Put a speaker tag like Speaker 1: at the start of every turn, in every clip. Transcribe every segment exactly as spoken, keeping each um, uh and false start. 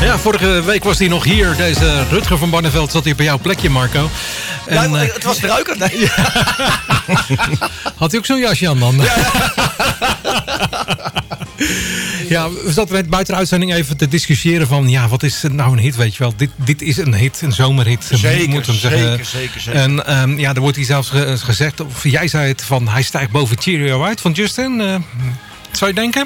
Speaker 1: Ja, vorige week was hij nog hier. Deze Rutger van Barneveld zat hier bij jouw plekje, Marco. En,
Speaker 2: ja, uh, het was de ruiker. Nee.
Speaker 1: Had hij ook zo'n jasje aan dan? Ja, ja, we zaten net buiten de uitzending even te discussiëren van... ja, wat is nou een hit, weet je wel? Dit, dit is een hit, een zomerhit.
Speaker 2: Zeker,
Speaker 1: moet hem
Speaker 2: zeker,
Speaker 1: zeggen.
Speaker 2: zeker, zeker.
Speaker 1: En um, ja, er wordt hier zelfs ge- gezegd... of jij zei het van, hij stijgt boven Cheerio uit van Justin. Uh, zou je denken?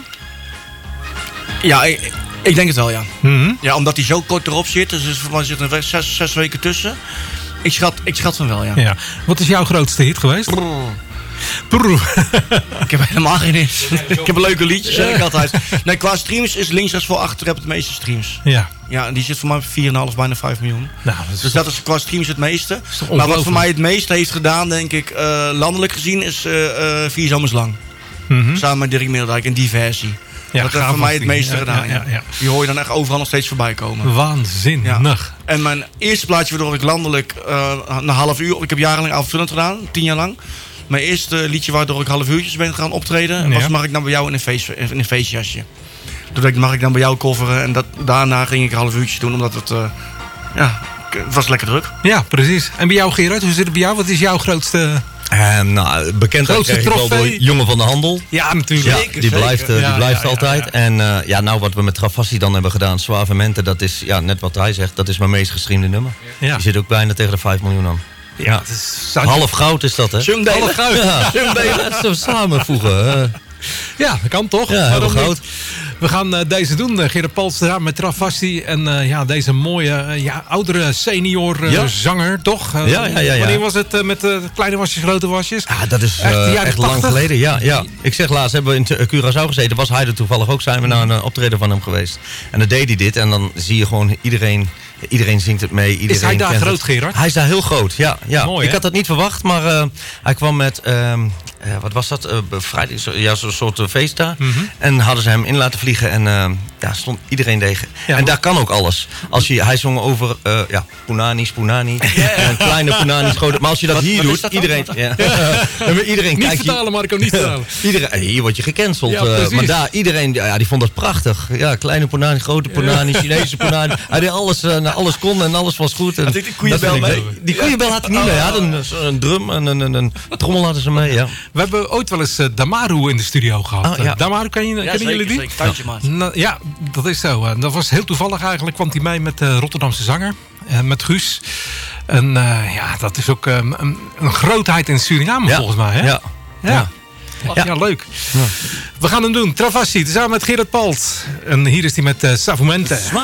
Speaker 2: Ja, ik, ik denk het wel, ja.
Speaker 1: Mm-hmm.
Speaker 2: Ja, omdat hij zo kort erop zit. Dus er zitten er zes, zes weken tussen. Ik schat, ik schat van wel, ja.
Speaker 1: ja. Wat is jouw grootste hit geweest?
Speaker 2: Brrr. Brrr. Ik heb helemaal geen hit. Ik heb een leuke liedje, zeg ik altijd. Nee, qua streams is links, rechts, voor, achter heb het meeste streams.
Speaker 1: Ja.
Speaker 2: Ja, die zit voor mij vier komma vijf, bijna vijf miljoen.
Speaker 1: Nou, dat
Speaker 2: dus
Speaker 1: toch...
Speaker 2: dat is qua streams het meeste. Maar wat voor mij het meeste heeft gedaan, denk ik, uh, landelijk gezien, is uh, uh, Vier Zomers Lang.
Speaker 1: Mm-hmm.
Speaker 2: Samen met Dirk Meerdijk en Diversie.
Speaker 1: Ja,
Speaker 2: dat heeft voor mij het meeste
Speaker 1: ja,
Speaker 2: gedaan.
Speaker 1: Ja, ja, ja.
Speaker 2: Die hoor je dan echt overal nog steeds voorbij komen.
Speaker 1: Waanzinnig.
Speaker 2: Ja. En mijn eerste plaatje waardoor ik landelijk uh, een half uur... Ik heb jarenlang avondvullend gedaan, tien jaar lang. Mijn eerste liedje waardoor ik half uurtjes ben gaan optreden...
Speaker 1: Ja.
Speaker 2: was Mag ik dan bij jou in een, feest, in een feestjasje. Toen dacht ik, mag ik dan bij jou coveren? En dat, daarna ging ik een half uurtje doen, omdat het... Uh, ja, het was lekker druk.
Speaker 1: Ja, precies. En bij jou, Gerard, hoe zit het bij jou? Wat is jouw grootste...
Speaker 3: Uh, nou, bekendheid krijg ik wel door Jongen van de Handel.
Speaker 1: Ja, natuurlijk.
Speaker 3: Ja,
Speaker 1: zeker,
Speaker 3: die blijft, uh,
Speaker 1: ja,
Speaker 3: die blijft
Speaker 1: ja,
Speaker 3: altijd.
Speaker 1: Ja, ja.
Speaker 3: En uh, ja, nou wat we met Travassi dan hebben gedaan, Suavemente, dat is, ja, net wat hij zegt, dat is mijn meest gestreamde nummer.
Speaker 1: Ja.
Speaker 3: Die zit ook bijna tegen de vijf miljoen aan.
Speaker 1: Ja,
Speaker 3: Ja.
Speaker 1: het is...
Speaker 3: Half goud is dat, hè?
Speaker 2: Zungdelen.
Speaker 3: Half goud. Ja, Zungdelen. Zo samenvoegen. Uh.
Speaker 1: Ja, dat kan toch?
Speaker 3: Ja, heel goud.
Speaker 1: We gaan uh, deze doen, uh, Gerard Palstra met Travassi. En uh, ja, deze mooie, uh, ja, oudere senior uh, ja. zanger, toch? Uh,
Speaker 3: ja, ja, ja, ja.
Speaker 1: Wanneer was het uh, met uh, kleine wasjes, grote wasjes?
Speaker 3: Ja, dat is uh, echt, echt lang geleden. Ja, ja. Ik zeg laatst, hebben we in Curaçao gezeten. Was hij er toevallig ook. Zijn we naar een optreden van hem geweest. En dan deed hij dit. En dan zie je gewoon iedereen... Iedereen zingt het mee. Iedereen
Speaker 1: is hij daar groot,
Speaker 3: het.
Speaker 1: Gerard?
Speaker 3: Hij is daar heel groot, ja. ja.
Speaker 1: Mooi,
Speaker 3: ik had dat niet verwacht, maar uh, hij kwam met... Uh, uh, wat was dat? Uh, Vrijdag, ja, zo'n soort uh, feest daar. Mm-hmm. En hadden ze hem in laten vliegen. En uh, ja, stond iedereen tegen. Ja, en daar kan ook alles. Als je, hij zong over... Uh, ja, Punani, Punani. Yeah. En kleine Punani, grote... Maar als je dat wat, hier wat doet... Iedereen, ja. ja, iedereen
Speaker 1: niet
Speaker 3: kijkt
Speaker 1: vertalen,
Speaker 3: je,
Speaker 1: Marco, niet vertalen.
Speaker 3: iedereen, hier word je gecanceld.
Speaker 1: Ja,
Speaker 3: uh, maar daar, iedereen... Ja, die vond dat prachtig. Ja, kleine Punani, grote Punani, ja. Chinese Punani. Hij deed alles, uh, alles kon en alles was goed. En
Speaker 2: had ik die koeienbel mee?
Speaker 3: Die koeienbel had hij niet mee. Hij had een, een drum en een, een, een trommel hadden ze mee, ja.
Speaker 1: We hebben ooit wel eens uh, Damaru in de studio gehad. Oh, ja. Damaru, ken je,
Speaker 2: ja,
Speaker 1: kennen
Speaker 2: zeker,
Speaker 1: jullie die?
Speaker 2: Zeker, tandje, maat.
Speaker 1: Nou, ja, dat is zo. Uh, dat was heel toevallig eigenlijk. Kwam hij mee met de uh, Rotterdamse zanger. Uh, met Guus. En uh, ja, dat is ook um, een, een grootheid in Suriname ja. volgens mij. Hè?
Speaker 3: Ja.
Speaker 1: Ja. Ja. Ja. ja, leuk. Ja. We gaan hem doen. Travassi, samen met Gerard Palt. En hier is hij met uh, Savumente.